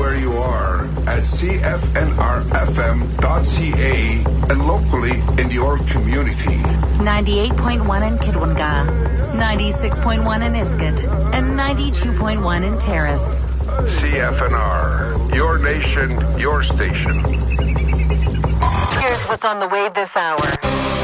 where you are at cfnrfm.ca and locally in your community. 98.1 in Kidwinga, 96.1 in Iskut, and 92.1 in Terrace. CFNR, your nation, your station. Here's what's on the way this hour.